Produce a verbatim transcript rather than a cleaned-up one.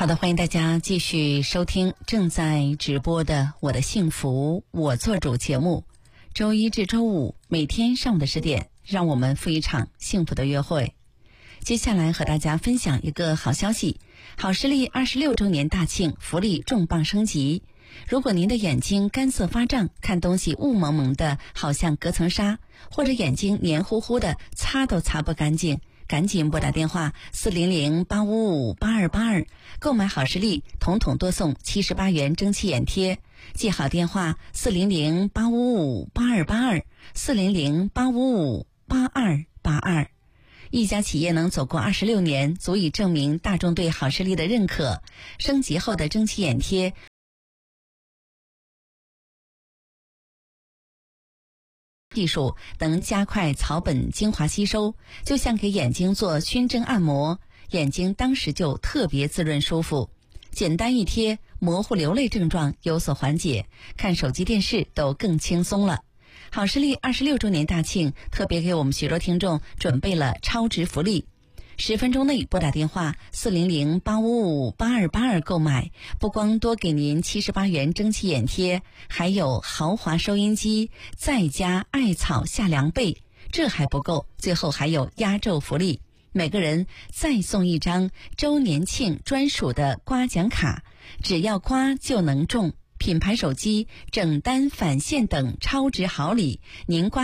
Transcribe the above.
好的，欢迎大家继续收听正在直播的我的幸福我做主节目，周一至周五每天上午的十点，让我们赴一场幸福的约会。接下来和大家分享一个好消息，好视力二十六周年大庆福利重磅升级。如果您的眼睛干涩发胀，看东西雾蒙蒙的好像隔层纱，或者眼睛黏糊糊的擦都擦不干净，赶紧拨打电话四零零八五五八二八二购买好视力，统统多送七十八元蒸汽眼贴。记好电话四零零八五五八二八二四零零八五五八二八二。一家企业能走过二十六年，足以证明大众对好视力的认可。升级后的蒸汽眼贴技术能加快草本精华吸收，就像给眼睛做熏蒸按摩，眼睛当时就特别滋润舒服。简单一贴，模糊流泪症状有所缓解，看手机电视都更轻松了。好视力二十六周年大庆特别给我们许多听众准备了超值福利，十分钟内拨打电话四零零八五五八二八二购买，不光多给您七十八元蒸汽眼贴，还有豪华收音机，再加艾草夏凉被。这还不够，最后还有压轴福利，每个人再送一张周年庆专属的刮奖卡，只要刮就能中。品牌手机、整单返现等超值好礼，您刮